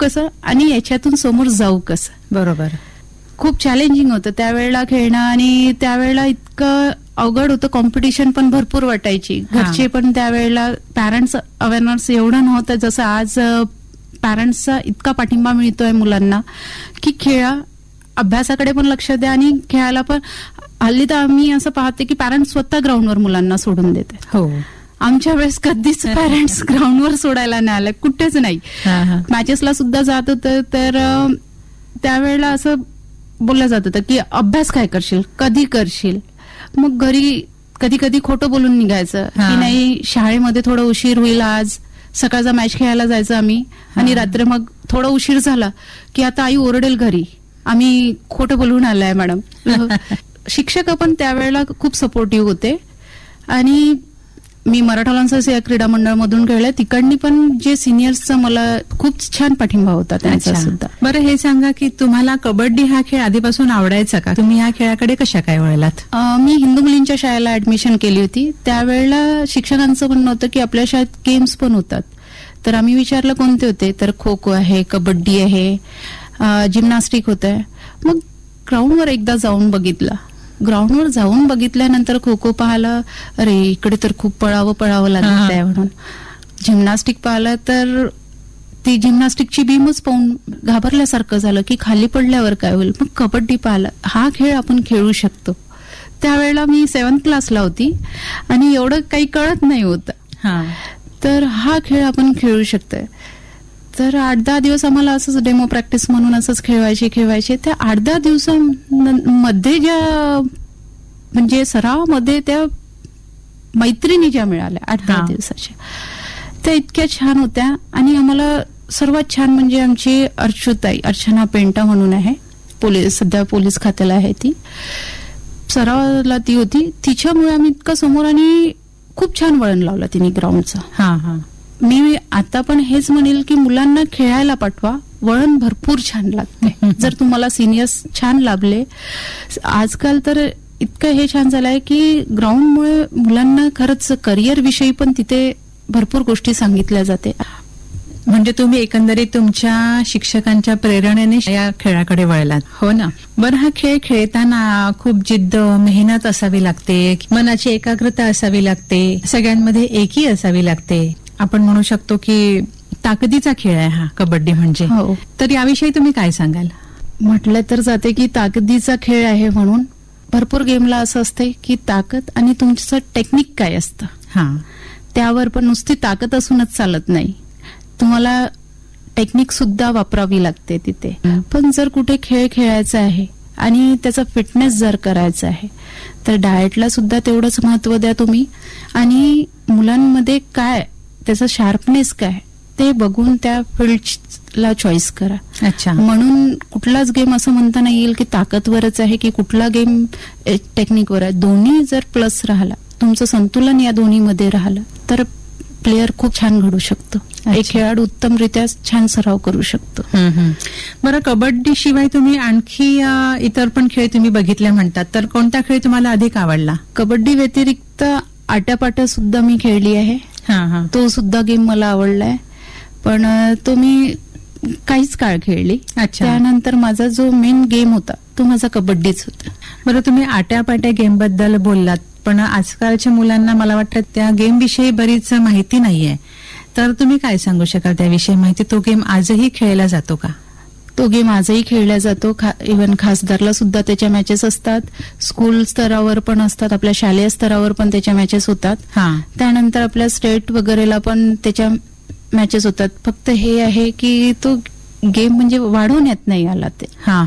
कसं आणि याच्यातून समोर जाऊ कसं. बरोबर. खूप चॅलेंजिंग होतं त्यावेळेला खेळणं आणि त्यावेळेला इतकं अवघड होतं. कॉम्पिटिशन पण भरपूर वाटायची. घरचे पण त्यावेळेला पॅरेंट्स अवेअरनेस एवढं नव्हतं जसं आज पॅरेंट्सचा इतका पाठिंबा मिळतोय मुलांना की खेळा, अभ्यासाकडे पण लक्ष द्या आणि खेळायला पण. हल्ली तर आम्ही असं पाहते की पॅरेंट्स स्वतः ग्राउंडवर मुलांना सोडून देते. हो. आमच्या वेळेस कधीच पॅरेंट्स ग्राउंडवर सोडायला नाही आलं, कुठेच नाही. मॅचेसला सुद्धा जात होतं तर त्यावेळेला असं बोललं जात होतं की अभ्यास काय करशील, कधी करशील. मग घरी कधी कधी खोटं बोलून निघायचं की नाही शाळेमध्ये थोडं उशीर होईल, आज सकाळचा मॅच खेळायला जायचं आम्ही आणि रात्री मग थोडा उशीर झाला की आता आई ओरडेल घरी, आम्ही खोटं बोलून आलाय मॅडम. शिक्षक पण त्यावेळेला खूप सपोर्टिव्ह होते आणि मी मराठा लॉन्सर्स या क्रीडा मंडळमधून खेळले. तिकडनी पण जे सिनियर्सचा मला खूप छान पाठिंबा होता त्यांचा सुद्धा. बरं, हे सांगा की तुम्हाला कबड्डी हा खेळ आधीपासून आवडायचा का? तुम्ही ह्या खेळाकडे कशा काय वळलात? मी हिंदू मुलींच्या शाळेला ऍडमिशन केली होती. त्यावेळेला शिक्षकांचं म्हणणं होतं की आपल्या शाळेत गेम्स पण होतात. तर आम्ही विचारलं कोणते होते, तर खो खो आहे, कबड्डी आहे, जिम्नॅस्टिक होतं. मग ग्राउंडवर एकदा जाऊन बघितलं. ग्राउंडवर जाऊन बघितल्यानंतर खो खो पाहिलं, अरे इकडे तर खूप पळावं लागत आहे म्हणून. जिम्नॅस्टिक पाहिलं तर ती जिम्नॅस्टिकची बीमच पाहून घाबरल्यासारखं झालं की खाली पडल्यावर काय होईल. मग कबड्डी पाहिलं, हा खेळ आपण खेळू शकतो. त्यावेळेला मी 7th क्लासला होती आणि एवढं काही कळत नाही होतं. तर हा खेळ आपण खेळू शकतोय. तर 8-10 दिवस आम्हाला असंच डेमो प्रॅक्टिस म्हणून असंच खेळवायचे. त्या 8-10 दिवसांमध्ये ज्या म्हणजे सरावामध्ये त्या मैत्रिणी ज्या मिळाल्या 8-10 दिवसाच्या, त्या इतक्या छान होत्या. आणि आम्हाला सर्वात छान म्हणजे आमची अर्चना पेंटा म्हणून आहे, सध्या पोलीस खात्याला आहे. ती सरावाला ती होती. तिच्यामुळे आम्ही इतकं समोर आणि खूप छान वळण लावलं तिने ग्राउंडचं. मी आता पण हेच म्हणेल की मुलांना खेळायला पाठवा, वळण भरपूर छान लागते जर तुम्हाला सिनियर्स छान लाभले. आजकाल तर इतकं हे छान झालंय की ग्राउंडमुळे मुलांना खरंच करिअर विषयी पण तिथे भरपूर गोष्टी सांगितल्या जाते. म्हणजे तुम्ही एकंदरीत तुमच्या शिक्षकांच्या प्रेरणेने या खेळाकडे वळलात. हो ना. बरं, हा खेळ खेळताना खूप जिद्द, मेहनत असावी लागते, मनाची एकाग्रता असावी लागते, सगळ्यांमध्ये एकी असावी लागते. आपण म्हणू शकतो की ताकदीचा खेळ आहे हा कबड्डी म्हणजे. हो. तर याविषयी तुम्ही काय सांगाल? म्हटलं तर जाते की ताकदीचा खेळ आहे म्हणून. भरपूर गेमला असं असते की ताकद आणि तुमचं टेक्निक काय असतं त्यावर. पण नुसती ताकद असूनच चालत नाही, तुम्हाला टेक्निक सुद्धा वापरावी लागते तिथे. पण जर कुठे खेळ खेळायचा आहे आणि त्याचा फिटनेस जर करायचा आहे तर डाएटला सुद्धा तेवढंच महत्व द्या तुम्ही. आणि मुलांमध्ये काय त्याचा शार्पनेस काय ते बघून त्या फील्डला चॉईस करा. अच्छा. म्हणून कुठलाच गेम असं म्हणता नाही येईल की ताकदवरच आहे की कुठला गेम टेक्निकवर आहे. दोन्ही जर प्लस राहिला, तुमचं संतुलन या दोन्हीमध्ये राहिलं तर प्लेयर खूप छान घडू शकतो. एक खेळाडू उत्तमरित्या छान सराव करू शकतो. बरं, कबड्डी शिवाय तुम्ही आणखी इतर पण खेळ तुम्ही बघितले म्हणतात, तर कोणता खेळ तुम्हाला अधिक आवडला? कबड्डी व्यतिरिक्त आट्यापाट्या सुद्धा मी खेळली आहे. तो सुद्धा गेम मला आवडलाय, पण तो मी काहीच काळ खेळली. त्यानंतर माझा जो मेन गेम होता तो माझा कबड्डीच होता. बरं, तुम्ही आट्यापाट्या गेम बद्दल बोललात, पण आजकालच्या मुलांना मला वाटतं त्या गेम विषयी बरीच माहिती नाहीये. तर तुम्ही काय सांगू शकाल त्याविषयी माहिती? तो गेम आजही खेळला जातो का? तो गेम आजही खेळला जातो. इव्हन खासदारला सुद्धा त्याच्या मॅचेस असतात, स्कूल स्तरावर पण असतात, आपल्या शालेय स्तरावर पण त्याच्या मॅचेस होतात. त्यानंतर आपल्या स्टेट वगैरेला पण त्याच्या मॅचेस होतात. फक्त हे आहे की तो गेम म्हणजे वाढवण्यात नाही आला ते.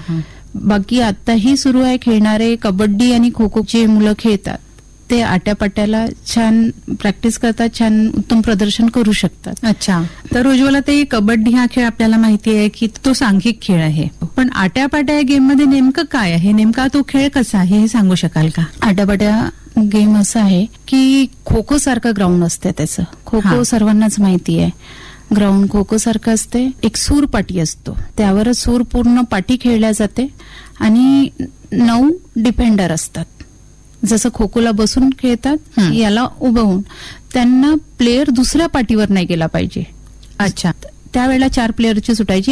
बाकी आताही सुरू आहे खेळणारे कबड्डी आणि खो खो जे मुलं खेळतात ते आट्यापाट्याला छान प्रॅक्टिस करतात, छान उत्तम प्रदर्शन करू शकतात. अच्छा. तर उज्ज्वला, ते कबड्डी हा खेळ आपल्याला माहिती आहे की तो सांघिक खेळ आहे, पण आट्यापाट्या गेम मध्ये नेमकं काय आहे? नेमका तो खेळ कसा आहे हे सांगू शकाल का? आट्यापाट्या गेम असं आहे की खो खो सारखं ग्राउंड असते त्याचं. खो खो सर्वांनाच माहिती आहे. ग्राउंड खो खो सारखं असते. एक सूर पाटी असतो, त्यावर सूर पूर्ण पाटी खेळल्या जाते आणि 9 डिफेंडर असतात. जसं खो खोला बसून खेळतात, याला उभं होऊन त्यांना प्लेयर दुसऱ्या पाटीवर नाही गेला पाहिजे. अच्छा. त्यावेळेला 4 प्लेयरची सुटायची